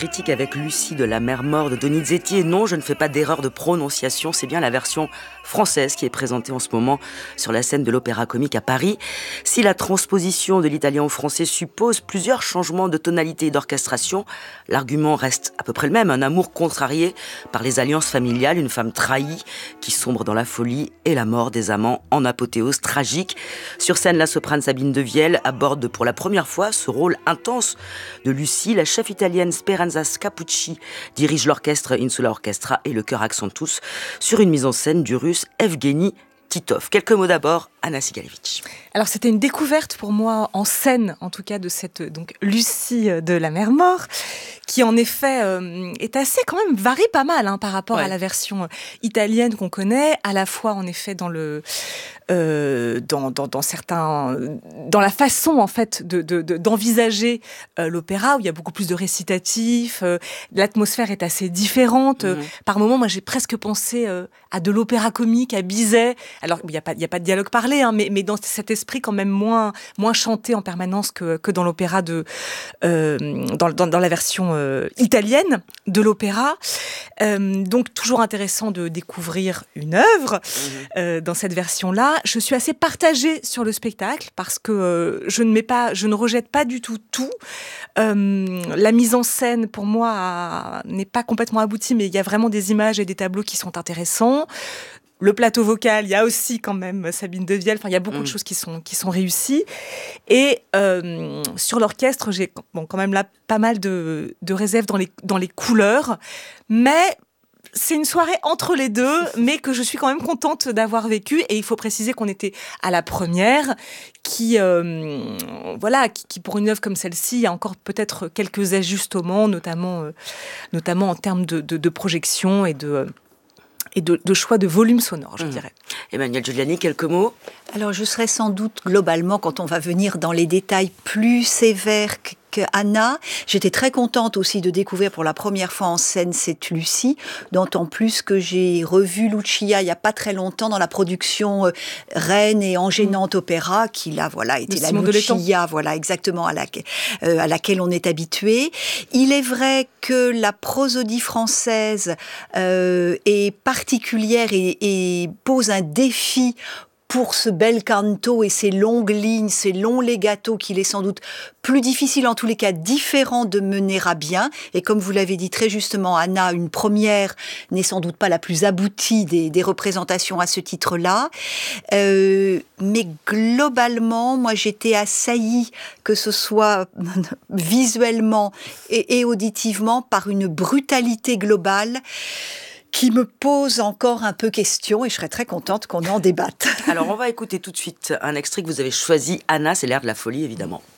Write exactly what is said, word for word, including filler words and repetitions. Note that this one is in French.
critique avec Lucie de la mer Mort de Donizetti. Et non, je ne fais pas d'erreur de prononciation, c'est bien la version française qui est présentée en ce moment sur la scène de l'Opéra Comique à Paris. Si la transposition de l'italien au français suppose plusieurs changements de tonalité et d'orchestration, l'argument reste à peu près le même. Un amour contrarié par les alliances familiales, une femme trahie qui sombre dans la folie et la mort des amants en apothéose tragique. Sur scène, la soprane Sabine Devielle aborde pour la première fois ce rôle intense de Lucie. La chef italienne Speranza Scapucci dirige l'orchestre Insula Orchestra et le chœur Accentus sur une mise en scène du russe Evgeny Titov. Quelques mots d'abord, Anna Sigalevitch. Alors c'était une découverte pour moi en scène, en tout cas de cette donc Lucie de la mer Mort, qui en effet euh, est assez quand même varie pas mal hein, par rapport ouais. à la version italienne qu'on connaît, à la fois en effet dans le euh, dans, dans dans certains dans la façon en fait de, de, de d'envisager euh, l'opéra où il y a beaucoup plus de récitatifs, euh, l'atmosphère est assez différente. Mm-hmm. Par moments, moi j'ai presque pensé euh, à de l'opéra comique, à Bizet. Alors il y a pas il y a pas de dialogue parlé, hein, mais mais dans cet esprit quand même moins moins chanté en permanence que que dans l'opéra de euh, dans, dans dans la version euh, italienne de l'opéra. Euh, donc toujours intéressant de découvrir une œuvre mmh. euh, dans cette version-là. Je suis assez partagée sur le spectacle parce que euh, je ne mets pas, je ne rejette pas du tout tout. Euh, la mise en scène pour moi a, n'est pas complètement aboutie, mais il y a vraiment des images et des tableaux qui sont intéressants. Le plateau vocal, il y a aussi quand même Sabine Devielle. Enfin, il y a beaucoup mmh. de choses qui sont qui sont réussies. Et euh, sur l'orchestre, j'ai bon quand même là pas mal de de réserves dans les dans les couleurs, mais c'est une soirée entre les deux, mais que je suis quand même contente d'avoir vécu. Et il faut préciser qu'on était à la première, qui, euh, voilà, qui, qui pour une œuvre comme celle-ci, il y a encore peut-être quelques ajustements, notamment, euh, notamment en termes de, de, de projection et de et de, de choix de volume sonore, je mmh. dirais. Emmanuelle Giuliani, quelques mots ? Alors, je serais sans doute, globalement, quand on va venir dans les détails plus sévères qu'Anna, j'étais très contente aussi de découvrir pour la première fois en scène cette Lucie, d'autant plus que j'ai revu Lucia il n'y a pas très longtemps dans la production euh, Reine et Engênante mmh. Opéra, qui là, voilà, était la Lucia, voilà, exactement, à, la, euh, à laquelle on est habitué. Il est vrai que la prosodie française euh, est particulière et, et pose un défi pour ce bel canto et ces longues lignes, ces longs legatos qu'il est sans doute plus difficile, en tous les cas différent de mener à bien. Et comme vous l'avez dit très justement, Anna, une première n'est sans doute pas la plus aboutie des, des représentations à ce titre-là. Euh, mais globalement, moi j'étais assaillie, que ce soit visuellement et, et auditivement, par une brutalité globale qui me pose encore un peu question et je serais très contente qu'on en débatte. Alors on va écouter tout de suite un extrait que vous avez choisi, Anna, c'est l'air de la folie évidemment.